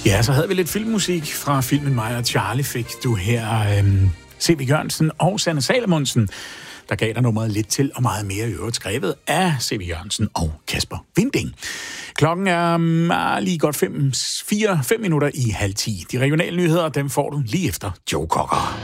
Ja, så havde vi lidt filmmusik fra filmen Mig og Charlie, fik du her C.V. Jørgensen og Sanne Salomonsen, der gav dig nummeret Lidt til og meget mere i øvrigt, skrevet af C.V. Jørgensen og Kasper Winding. Klokken er lige godt 5 minutter i 9:30. De regionale nyheder, dem får du lige efter Joe Cocker.